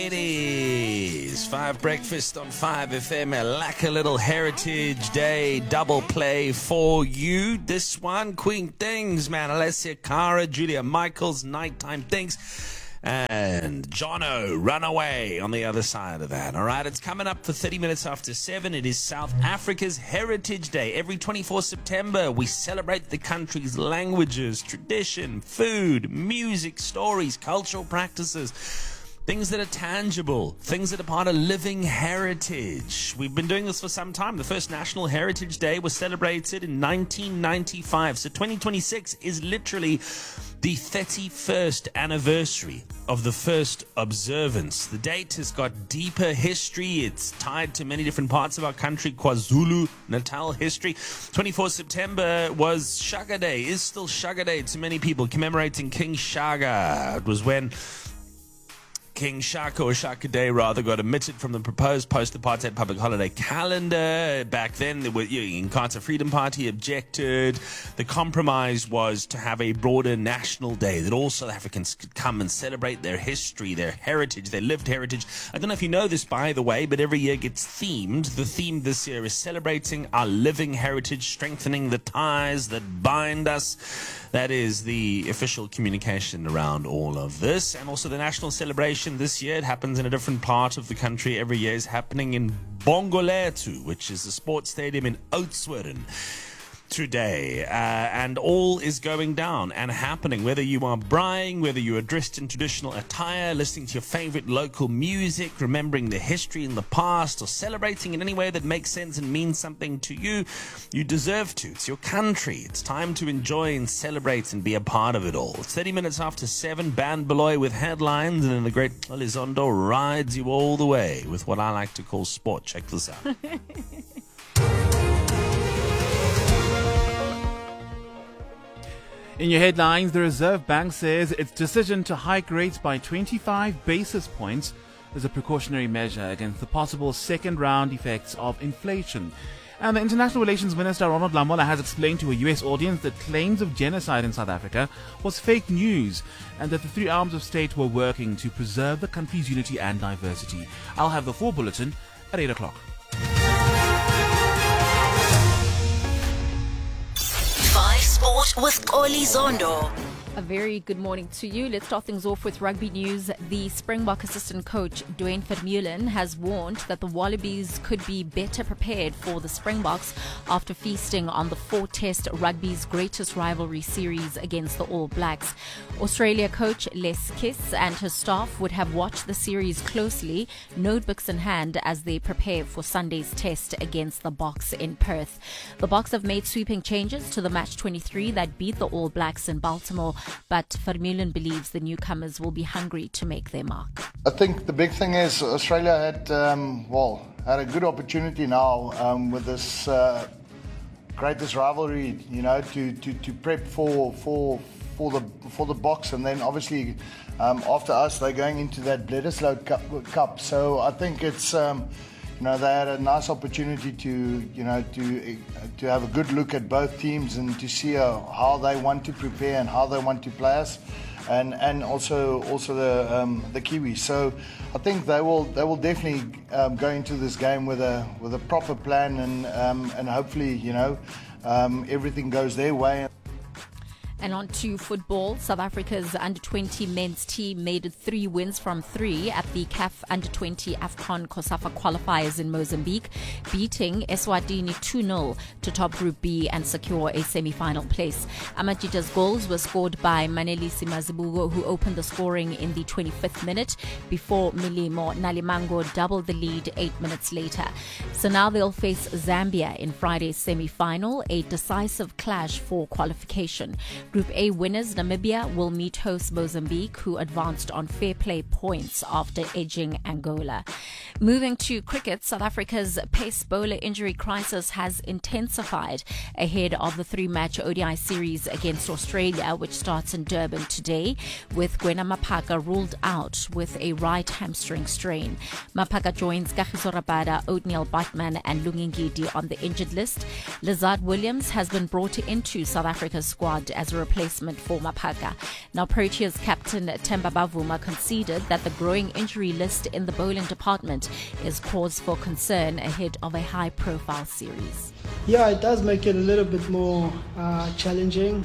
It is 5 Breakfast on 5FM, a Lekker Little Heritage Day double play for you. This one, Queen Things, man. Alessia Cara, Julia Michaels, Nighttime Things, and Jono, Runaway on the other side of that. All right, it's coming up for 30 minutes after 7. It is South Africa's Heritage Day. Every 24 September, we celebrate the country's languages, tradition, food, music, stories, cultural practices. Things that are tangible, things that are part of living heritage. We've been doing this for some time. The first National Heritage Day was celebrated in 1995. So 2026 is literally the 31st anniversary of the first observance. The date has got deeper history. It's tied to many different parts of our country, KwaZulu-Natal history. 24 September was Shaka Day, is still Shaka Day to many people, commemorating King Shaka. It was when King Shaka, or Shaka Day rather, got omitted from the proposed post-apartheid public holiday calendar. Back then, the Inkatha Freedom Party objected. The compromise was to have a broader national day that all South Africans could come and celebrate their history, their heritage, their lived heritage. I don't know if you know this, by the way, but every year gets themed. The theme this year is celebrating our living heritage, strengthening the ties that bind us. That is the official communication around all of this. And also the national celebration this year, it happens in a different part of the country every year, is happening in Bongolethu, which is a sports stadium in Oudtshoorn today, and all is going down and happening, whether you are braaiing, whether you are dressed in traditional attire, listening to your favorite local music, remembering the history in the past, or celebrating in any way that makes sense and means something to you. You deserve to. It's your country. It's time to enjoy and celebrate and be a part of it all. It's 30 minutes after 7, Band Beloy with headlines, and then the great Elizondo rides you all the way with what I like to call sport. Check this out. In your headlines, the Reserve Bank says its decision to hike rates by 25 basis points is a precautionary measure against the possible second-round effects of inflation. And the International Relations Minister Ronald Lamola has explained to a US audience that claims of genocide in South Africa was fake news and that the three arms of state were working to preserve the country's unity and diversity. I'll have the full bulletin at 8 o'clock. Sport with Elizondo. A very good morning to you. Let's start things off with rugby news. The Springbok assistant coach Duane Vermeulen has warned that the Wallabies could be better prepared for the Springboks after feasting on the 4-test rugby's greatest rivalry series against the All Blacks. Australia coach Les Kiss and his staff would have watched the series closely, notebooks in hand, as they prepare for Sunday's test against the Boks in Perth. The Boks have made sweeping changes to the match 23 that beat the All Blacks in Baltimore, but Vermeulen believes the newcomers will be hungry to make their mark. I think the big thing is Australia had a good opportunity now with this greatest rivalry, to prep for the Boks, and then obviously after us they're going into that Bledisloe Cup. So I think it's they had a nice opportunity to have a good look at both teams and to see how they want to prepare and how they want to play us, and also the Kiwis. So I think they will definitely go into this game with a proper plan, and hopefully everything goes their way. And on to football. South Africa's under-20 men's team made it 3 wins from 3 at the CAF under-20 AFCON COSAFA qualifiers in Mozambique, beating Eswatini 2-0 to top Group B and secure a semi-final place. Amajita's goals were scored by Manelisi Mazibugo, who opened the scoring in the 25th minute before Milimo Nalimango doubled the lead 8 minutes later. So now they'll face Zambia in Friday's semi-final, a decisive clash for qualification. Group A winners Namibia will meet host Mozambique, who advanced on fair play points after edging Angola. Moving to cricket, South Africa's pace bowler injury crisis has intensified ahead of the 3-match ODI series against Australia, which starts in Durban today, with Gwena Maphaka ruled out with a right hamstring strain. Maphaka joins Kagiso Rabada, Othniel Batman and Lungingidi on the injured list. Lazard Williams has been brought into South Africa's squad as a replacement for Maphaka. Now, Proteas captain Themba Bavuma conceded that the growing injury list in the bowling department is cause for concern ahead of a high-profile series. Yeah, it does make it a little bit more challenging.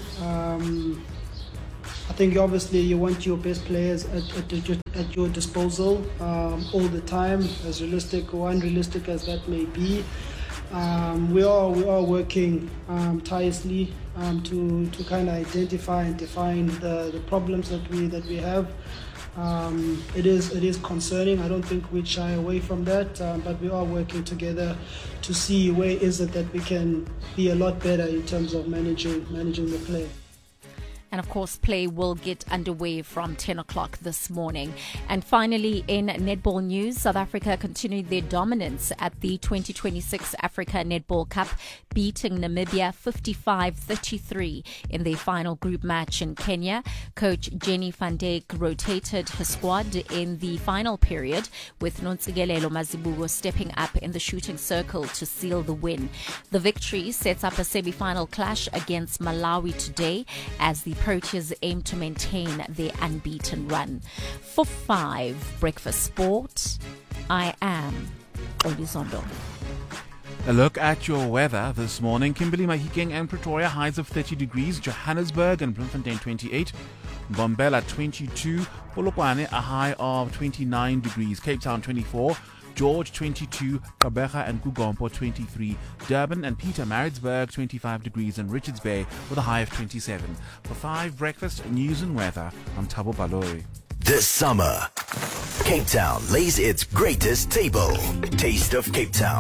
I think obviously you want your best players at your disposal all the time, as realistic or unrealistic as that may be. We are working tirelessly to kind of identify and define the problems that we have. It is concerning. I don't think we'd shy away from that, but we are working together to see where is it that we can be a lot better in terms of managing the play. And of course, play will get underway from 10 o'clock this morning. And finally, in netball news, South Africa continued their dominance at the 2026 Africa Netball Cup, beating Namibia 55-33 in their final group match in Kenya. Coach Jenny van Dijk rotated her squad in the final period, with Nontsigelelo Mazibuko stepping up in the shooting circle to seal the win. The victory sets up a semi-final clash against Malawi today as the Proteas aim to maintain their unbeaten run. For 5 Breakfast Sport, I am Olizondo. A look at your weather this morning. Kimberley, Mahikeng and Pretoria, highs of 30 degrees. Johannesburg and Bloemfontein 28. Mbombela 22. Polokwane, a high of 29 degrees. Cape Town 24. George 22, Gqeberha and Kugompo 23, Durban and Pietermaritzburg 25 degrees, and Richards Bay with a high of 27. For 5 Breakfast News and Weather, I'm Thabo Baloyi. This summer, Cape Town lays its greatest table. Taste of Cape Town.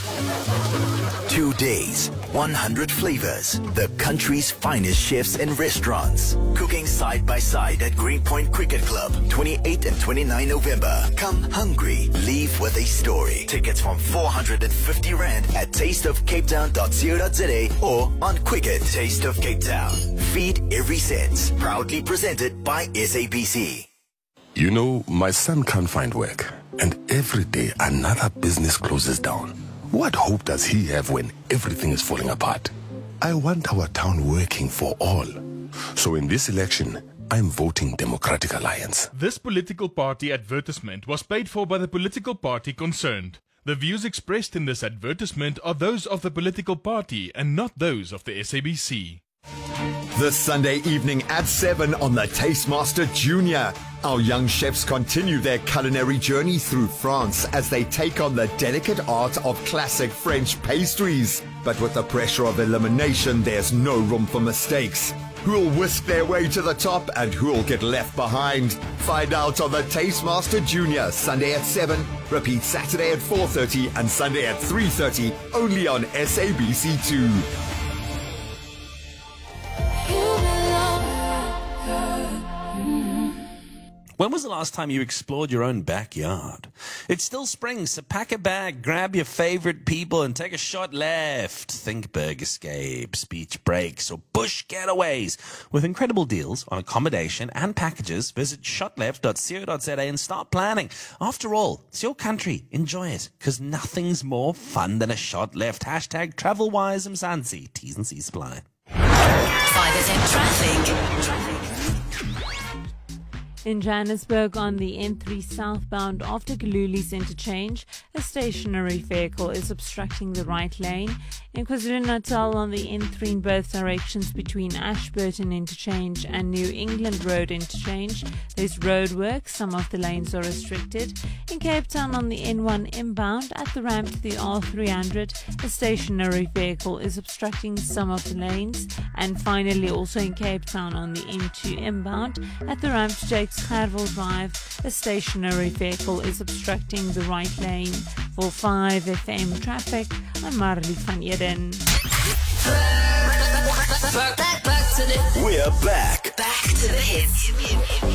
2 days, 100 flavors, the country's finest chefs and restaurants. Cooking side by side at Greenpoint Cricket Club, 28 and 29 November. Come hungry, leave with a story. Tickets from 450 Rand at tasteofcapetown.co.za or on Quicket. Taste of Cape Town. Feed every sense. Proudly presented by SABC. You know, my son can't find work, and every day another business closes down. What hope does he have when everything is falling apart? I want our town working for all. So in this election, I'm voting Democratic Alliance. This political party advertisement was paid for by the political party concerned. The views expressed in this advertisement are those of the political party and not those of the SABC. This Sunday evening at 7 on the Tastemaster Junior. Our young chefs continue their culinary journey through France as they take on the delicate art of classic French pastries. But with the pressure of elimination, there's no room for mistakes. Who'll whisk their way to the top and who'll get left behind? Find out on the Tastemaster Junior, Sunday at 7, repeat Saturday at 4:30 and Sunday at 3:30, only on SABC2. When was the last time you explored your own backyard? It's still spring, so pack a bag, grab your favorite people, and take a shot left. Think Berg escapes, beach breaks, or bush getaways. With incredible deals on accommodation and packages, visit shotleft.co.za and start planning. After all, it's your country. Enjoy it, because nothing's more fun than a shot left. Hashtag TravelWise Mzansi. T's and C's apply. 5FM traffic. In Johannesburg on the N3 southbound after Kaluli's interchange, a stationary vehicle is obstructing the right lane. In KwaZulu-Natal on the N3 in both directions between Ashburton interchange and New England Road interchange, there's roadwork. Some of the lanes are restricted. In Cape Town on the N1 inbound at the ramp to the R300, a stationary vehicle is obstructing some of the lanes. And finally also in Cape Town on the N2 inbound at the ramp to Jakes Gerwel Drive, a stationary vehicle is obstructing the right lane. For 5FM traffic, I'm Marley van Eden. Back to the. We're back. Back to the hits.